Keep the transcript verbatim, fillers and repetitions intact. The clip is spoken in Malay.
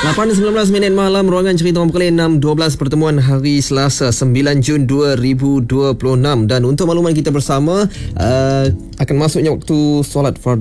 lapan sembilan belas minit malam, ruangan cerita orang Pekalin enam dua belas, pertemuan hari Selasa sembilan Jun dua ribu dua puluh enam. Dan untuk makluman kita bersama, uh, akan masuknya waktu solat fardu